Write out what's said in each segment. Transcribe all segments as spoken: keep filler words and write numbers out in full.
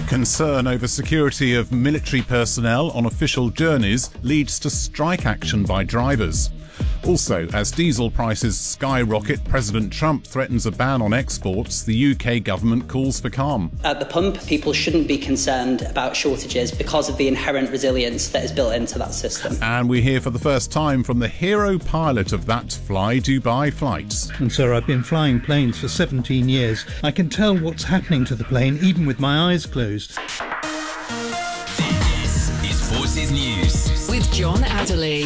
Concern over security of military personnel on official journeys leads to strike action by drivers. Also, as diesel prices skyrocket, President Trump threatens a ban on exports. The U K government calls for calm. At the pump, people shouldn't be concerned about shortages because of the inherent resilience that is built into that system. And we hear for the first time from the hero pilot of that Fly Dubai flight. And sir, I've been flying planes for seventeen years. I can tell what's happening to the plane even with my eyes closed. This is Forces News with John Adderley.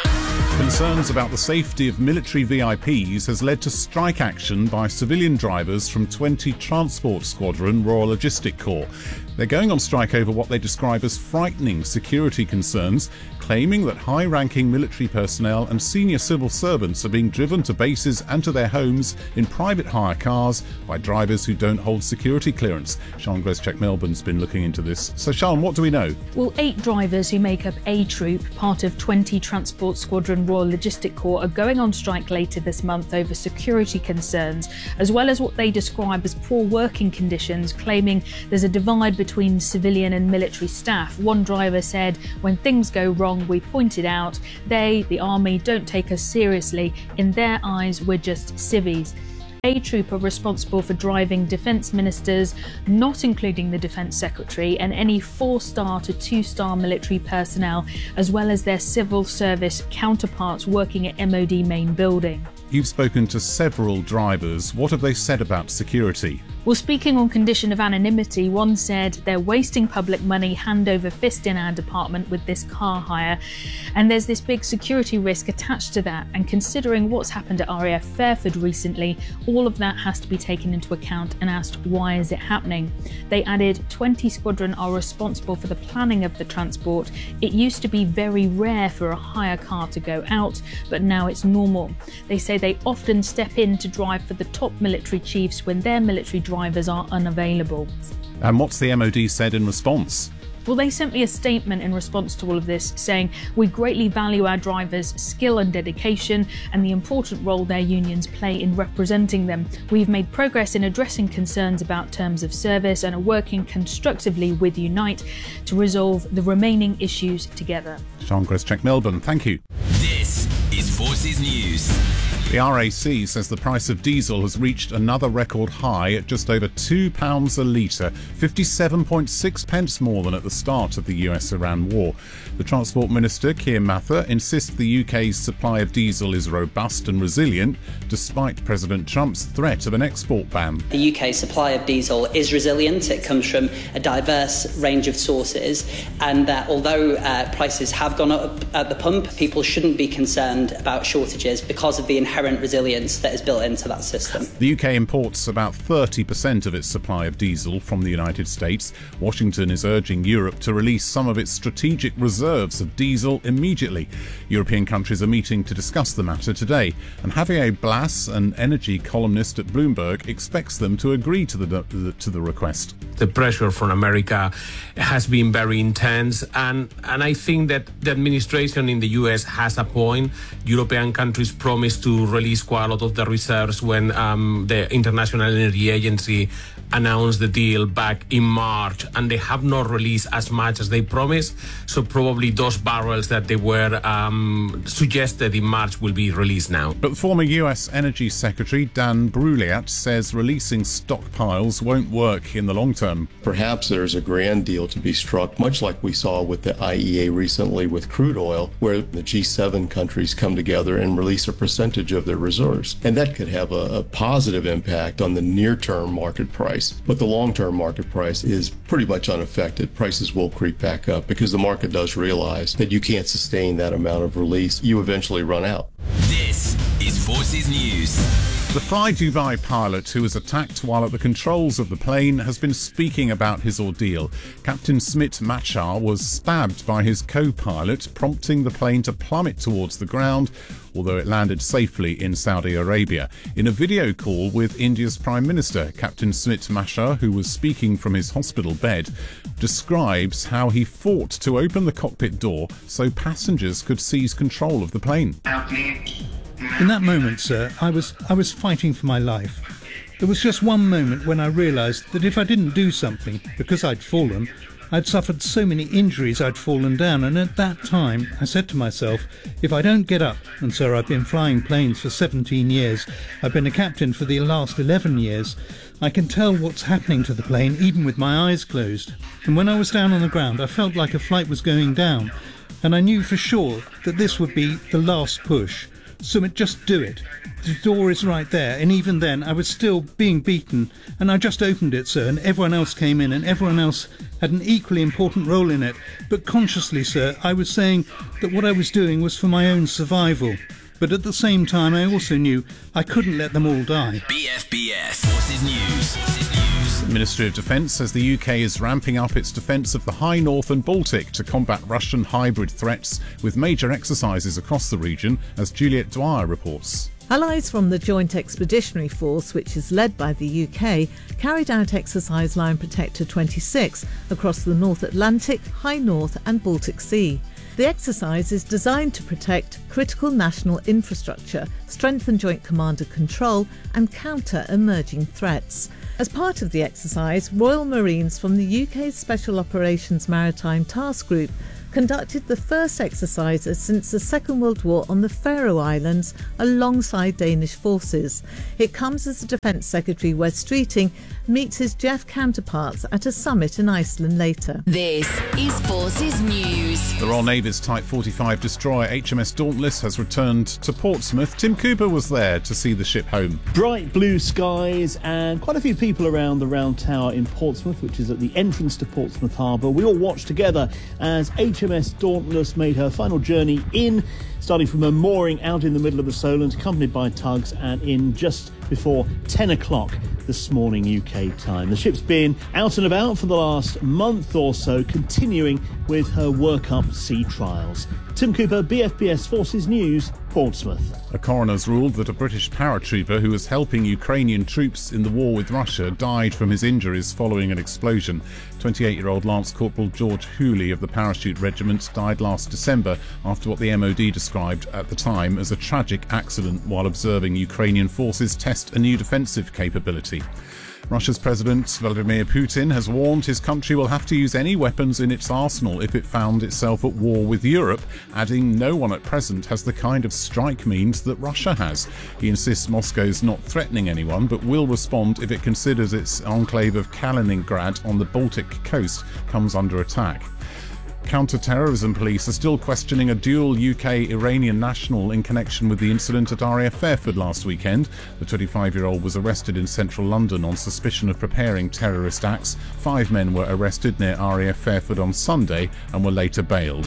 Concerns about the safety of military V I Ps has led to strike action by civilian drivers from twenty Transport Squadron Royal Logistic Corps. They're going on strike over what they describe as frightening security concerns, claiming that high-ranking military personnel and senior civil servants are being driven to bases and to their homes in private hire cars by drivers who don't hold security clearance. Sian Greszczyk-Melbourne's been looking into this. So, Sian, what do we know? Well, eight drivers who make up A Troop, part of twenty Transport Squadron Royal Logistic Corps, are going on strike later this month over security concerns, as well as what they describe as poor working conditions, claiming there's a divide between civilian and military staff. One driver said, "When things go wrong, we point it out. They, the army, don't take us seriously. In their eyes, we're just civvies." A Troop are responsible for driving defence ministers, not including the Defence Secretary, and any four-star to two-star military personnel, as well as their civil service counterparts working at M O D main building. You've spoken to several drivers. What have they said about security? Well, speaking on condition of anonymity, one said they're wasting public money hand over fist in our department with this car hire, and there's this big security risk attached to that, and considering what's happened at R A F Fairford recently, all of that has to be taken into account and asked, why is it happening? They added, twenty Squadron are responsible for the planning of the transport. It used to be very rare for a hire car to go out, but now it's normal. They say they often step in to drive for the top military chiefs when their military drivers are unavailable. And what's the M O D said in response? Well, they sent me a statement in response to all of this saying, "We greatly value our drivers' skill and dedication and the important role their unions play in representing them. We've made progress in addressing concerns about terms of service and are working constructively with Unite to resolve the remaining issues together." Sian Greszczyk-Melbourne, thank you. This is Forces News. The R A C says the price of diesel has reached another record high at just over two pounds a litre, fifty-seven point six pence more than at the start of the U S Iran war. The Transport Minister, Keir Mather, insists the U K's supply of diesel is robust and resilient, despite President Trump's threat of an export ban. The U K supply of diesel is resilient. It comes from a diverse range of sources, and that although uh, prices have gone up at the pump, people shouldn't be concerned about shortages because of the inherent resilience that is built into that system. The U K imports about thirty percent of its supply of diesel from the United States. Washington is urging Europe to release some of its strategic reserves of diesel immediately. European countries are meeting to discuss the matter today, and Javier Blas, an energy columnist at Bloomberg, expects them to agree to the, to the request. The pressure from America has been very intense, and, and I think that the administration in the U S has a point. European countries promised to release quite a lot of the reserves when um, the International Energy Agency announced the deal back in March, and they have not released as much as they promised. So probably those barrels that they were um, suggested in March will be released now. But former U S Energy Secretary Dan Brouillard says releasing stockpiles won't work in the long term. Perhaps there's a grand deal to be struck, much like we saw with the I E A recently with crude oil, where the G seven countries come together and release a percentage of their reserves. And that could have a, a positive impact on the near-term market price. But the long-term market price is pretty much unaffected. Prices will creep back up because the market does realize that you can't sustain that amount of release. You eventually run out. This is Forces News. The Fly Dubai pilot who was attacked while at the controls of the plane has been speaking about his ordeal. Captain Smit Machar was stabbed by his co-pilot, prompting the plane to plummet towards the ground, although it landed safely in Saudi Arabia. In a video call with India's Prime Minister, Captain Smit Machar, who was speaking from his hospital bed, describes how he fought to open the cockpit door so passengers could seize control of the plane. In that moment, sir, I was I was fighting for my life. There was just one moment when I realised that if I didn't do something, because I'd fallen, I'd suffered so many injuries I'd fallen down, and at that time I said to myself, if I don't get up, and sir, I've been flying planes for seventeen years, I've been a captain for the last eleven years, I can tell what's happening to the plane even with my eyes closed. And when I was down on the ground, I felt like a flight was going down, and I knew for sure that this would be the last push. Sumit, just do it. The door is right there, and even then I was still being beaten, and I just opened it, sir, and everyone else came in, and everyone else had an equally important role in it. But consciously, sir, I was saying that what I was doing was for my own survival. But at the same time, I also knew I couldn't let them all die. B F B S Forces News. The Ministry of Defence says the U K is ramping up its defence of the High North and Baltic to combat Russian hybrid threats, with major exercises across the region, as Juliet Dwyer reports. Allies from the Joint Expeditionary Force, which is led by the U K, carried out exercise Lion Protector twenty-six across the North Atlantic, High North and Baltic Sea. The exercise is designed to protect critical national infrastructure, strengthen joint command and control and counter emerging threats. As part of the exercise, Royal Marines from the U K's Special Operations Maritime Task Group conducted the first exercises since the Second World War on the Faroe Islands alongside Danish forces. It comes as the Defence Secretary Wes Streeting meets his J E F counterparts at a summit in Iceland later. This is Forces News. The Royal Navy's Type forty-five destroyer H M S Dauntless has returned to Portsmouth. Tim Cooper was there to see the ship home. Bright blue skies and quite a few people around the Round Tower in Portsmouth, which is at the entrance to Portsmouth Harbour. We all watched together as H M S Dauntless made her final journey in, starting from a mooring out in the middle of the Solent, accompanied by tugs, and in just before ten o'clock this morning U K time. The ship's been out and about for the last month or so, continuing with her workup sea trials. Tim Cooper, B F B S Forces News, Portsmouth. A coroner's ruled that a British paratrooper who was helping Ukrainian troops in the war with Russia died from his injuries following an explosion. twenty-eight-year-old Lance Corporal George Hooley of the Parachute Regiment died last December after what the M O D described at the time as a tragic accident while observing Ukrainian forces test a new defensive capability. Russia's President Vladimir Putin has warned his country will have to use any weapons in its arsenal if it found itself at war with Europe, adding no one at present has the kind of strike means that Russia has. He insists Moscow's not threatening anyone, but will respond if it considers its enclave of Kaliningrad on the Baltic coast comes under attack. Counter-terrorism police are still questioning a dual U K-Iranian national in connection with the incident at R A F Fairford last weekend. The twenty-five-year-old was arrested in central London on suspicion of preparing terrorist acts. Five men were arrested near R A F Fairford on Sunday and were later bailed.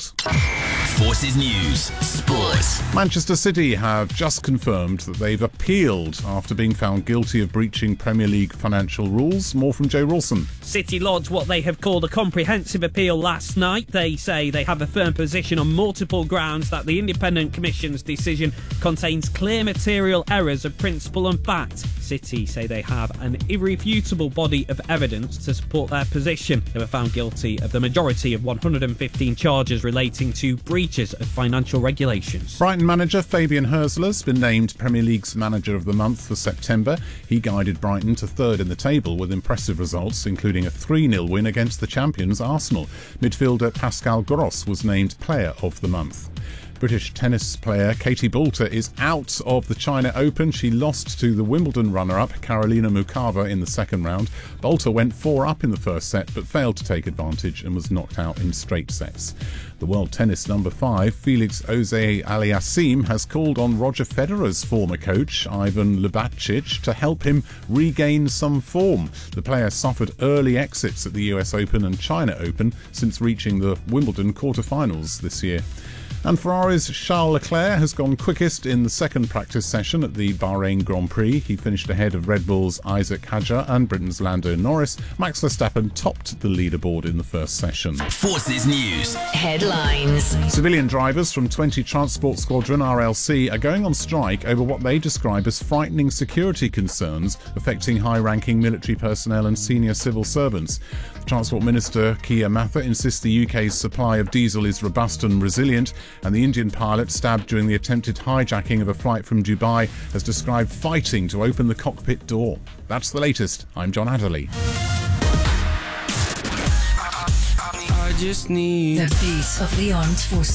Forces News Sports. Manchester City have just confirmed that they've appealed after being found guilty of breaching Premier League financial rules. More from Joe Rawson. City lodged what they have called a comprehensive appeal last night. They say they have a firm position on multiple grounds that the Independent Commission's decision contains clear material errors of principle and fact. City say they have an irrefutable body of evidence to support their position. They were found guilty of the majority of one hundred fifteen charges relating to breaches of financial regulations. Brighton manager Fabian Hürzeler's been named Premier League's Manager of the Month for September. He guided Brighton to third in the table with impressive results, including a three nil win against the champions Arsenal. Midfielder Pascal Gross was named Player of the Month. British tennis player Katie Boulter is out of the China Open. She lost to the Wimbledon runner-up Karolina Muchova in the second round. Boulter went four up in the first set but failed to take advantage and was knocked out in straight sets. The world tennis number five, Felix Auger-Aliassime, has called on Roger Federer's former coach, Ivan Lubavitch, to help him regain some form. The player suffered early exits at the U S Open and China Open since reaching the Wimbledon quarterfinals this year. And Ferrari's Charles Leclerc has gone quickest in the second practice session at the Bahrain Grand Prix. He finished ahead of Red Bull's Isaac Hadjar and Britain's Lando Norris. Max Verstappen topped the leaderboard in the first session. Forces News Headlines. Civilian drivers from twenty Transport Squadron R L C are going on strike over what they describe as frightening security concerns affecting high-ranking military personnel and senior civil servants. Transport Minister Keir Mather insists the U K's supply of diesel is robust and resilient, and the Indian pilot stabbed during the attempted hijacking of a flight from Dubai has described fighting to open the cockpit door. That's the latest. I'm John Adderley. I just need the beat of the armed forces.